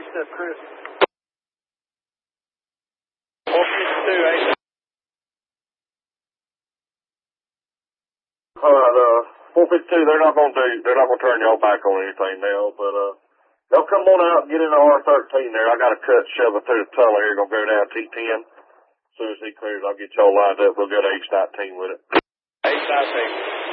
up, Chris? 452, 8. All right, 452, they're not gonna turn y'all back on anything now, but, y'all come on out and get in the R13 there. I got a cut shoving through the tunnel here, gonna go down T10. As soon as he clears, I'll get y'all lined up. We'll go to H19 with it. H19.